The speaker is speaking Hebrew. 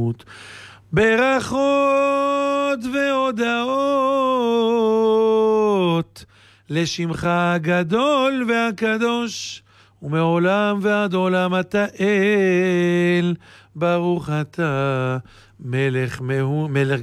ורחמנות, ברכות והודאות לשמך הגדול והקדוש, ומעולם ועד עולם אתה אל, ברוך אתה מלך